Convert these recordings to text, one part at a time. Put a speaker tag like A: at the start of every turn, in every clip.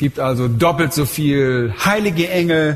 A: gibt also doppelt so viel heilige Engel,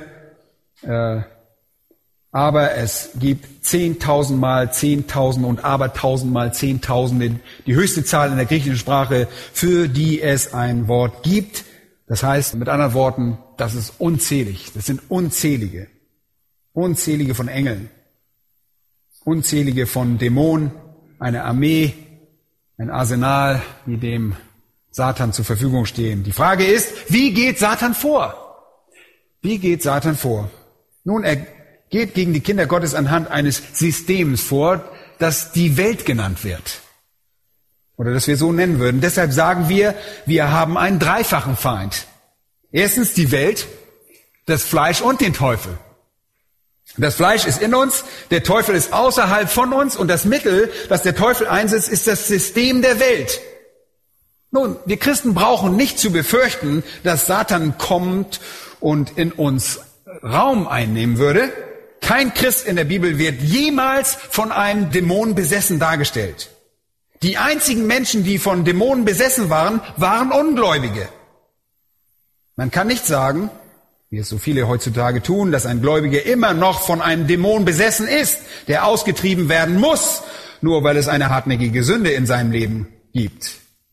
A: aber es gibt 10.000 mal 10.000 und aber 1.000 mal 10.000, die höchste Zahl in der griechischen Sprache, für die es ein Wort gibt. Das heißt, mit anderen Worten, das ist unzählig. Das sind unzählige von Engeln, unzählige von Dämonen, eine Armee, ein Arsenal, die dem Satan zur Verfügung stehen. Die Frage ist, wie geht Satan vor? Wie geht Satan vor? Nun, er geht gegen die Kinder Gottes anhand eines Systems vor, das die Welt genannt wird. Oder das wir so nennen würden. Deshalb sagen wir haben einen dreifachen Feind. Erstens die Welt, das Fleisch und den Teufel. Das Fleisch ist in uns, der Teufel ist außerhalb von uns und das Mittel, das der Teufel einsetzt, ist das System der Welt. Nun, wir Christen brauchen nicht zu befürchten, dass Satan kommt und in uns Raum einnehmen würde. Kein Christ in der Bibel wird jemals von einem Dämon besessen dargestellt. Die einzigen Menschen, die von Dämonen besessen waren, waren Ungläubige. Man kann nicht sagen, wie es so viele heutzutage tun, dass ein Gläubiger immer noch von einem Dämon besessen ist, der ausgetrieben werden muss, nur weil es eine hartnäckige Sünde in seinem Leben gibt.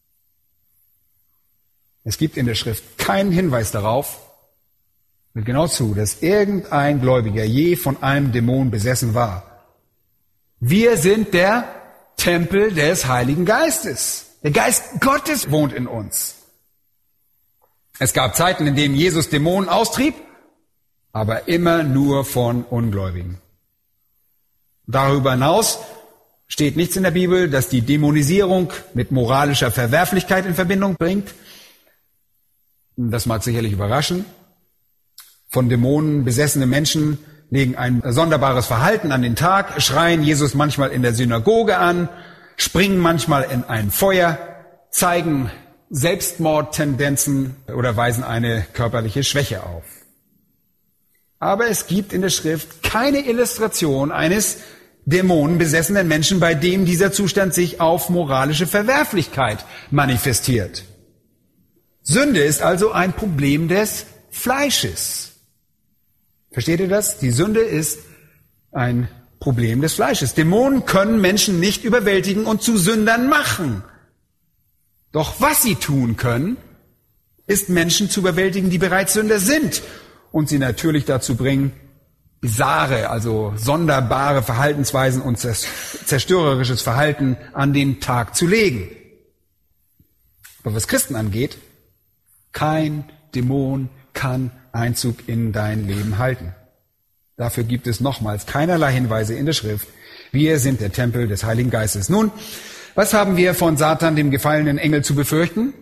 A: Es gibt in der Schrift keinen Hinweis darauf, hört genau zu, dass irgendein Gläubiger je von einem Dämon besessen war. Wir sind der Tempel des Heiligen Geistes. Der Geist Gottes wohnt in uns. Es gab Zeiten, in denen Jesus Dämonen austrieb, aber immer nur von Ungläubigen. Darüber hinaus steht nichts in der Bibel, das die Dämonisierung mit moralischer Verwerflichkeit in Verbindung bringt. Das mag sicherlich überraschen. Von Dämonen besessene Menschen legen ein sonderbares Verhalten an den Tag, schreien Jesus manchmal in der Synagoge an, springen manchmal in ein Feuer, zeigen Selbstmordtendenzen oder weisen eine körperliche Schwäche auf. Aber es gibt in der Schrift keine Illustration eines dämonenbesessenen Menschen, bei dem dieser Zustand sich auf moralische Verwerflichkeit manifestiert. Sünde ist also ein Problem des Fleisches. Versteht ihr das? Die Sünde ist ein Problem des Fleisches. Dämonen können Menschen nicht überwältigen und zu Sündern machen. Doch was sie tun können, ist Menschen zu überwältigen, die bereits Sünder sind und sie natürlich dazu bringen, bizarre, also sonderbare Verhaltensweisen und zerstörerisches Verhalten an den Tag zu legen. Aber was Christen angeht, kein Dämon kann Einzug in dein Leben halten. Dafür gibt es nochmals keinerlei Hinweise in der Schrift. Wir sind der Tempel des Heiligen Geistes. Nun, was haben wir von Satan, dem gefallenen Engel, zu befürchten?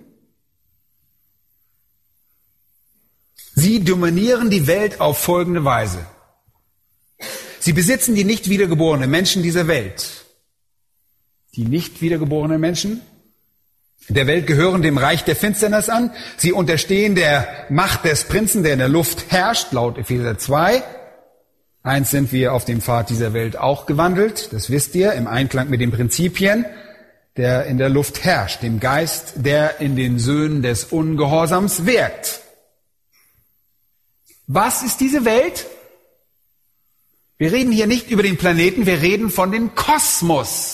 A: Sie dominieren die Welt auf folgende Weise. Sie besitzen die nicht wiedergeborenen Menschen dieser Welt. Die nicht wiedergeborenen Menschen der Welt gehören dem Reich der Finsternis an. Sie unterstehen der Macht des Prinzen, der in der Luft herrscht, laut Epheser 2. Eins sind wir auf dem Pfad dieser Welt auch gewandelt, das wisst ihr, im Einklang mit den Prinzipien, der in der Luft herrscht, dem Geist, der in den Söhnen des Ungehorsams wirkt. Was ist diese Welt? Wir reden hier nicht über den Planeten, wir reden von dem Kosmos.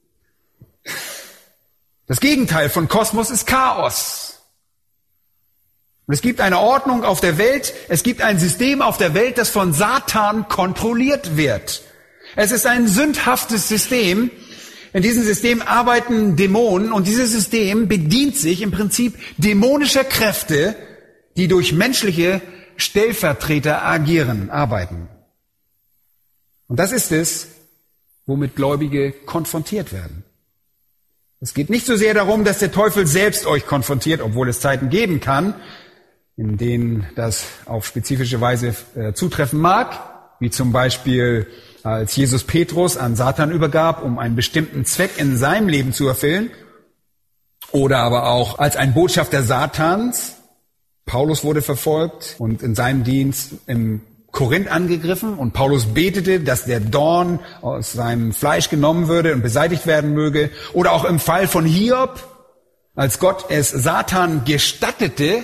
A: Das Gegenteil von Kosmos ist Chaos. Und es gibt eine Ordnung auf der Welt, es gibt ein System auf der Welt, das von Satan kontrolliert wird. Es ist ein sündhaftes System. In diesem System arbeiten Dämonen und dieses System bedient sich im Prinzip dämonischer Kräfte, die durch menschliche Stellvertreter arbeiten. Und das ist es, womit Gläubige konfrontiert werden. Es geht nicht so sehr darum, dass der Teufel selbst euch konfrontiert, obwohl es Zeiten geben kann, in denen das auf spezifische Weise zutreffen mag, wie zum Beispiel als Jesus Petrus an Satan übergab, um einen bestimmten Zweck in seinem Leben zu erfüllen, oder aber auch als ein Botschafter Satans. Paulus wurde verfolgt und in seinem Dienst im Korinth angegriffen und Paulus betete, dass der Dorn aus seinem Fleisch genommen würde und beseitigt werden möge. Oder auch im Fall von Hiob, als Gott es Satan gestattete,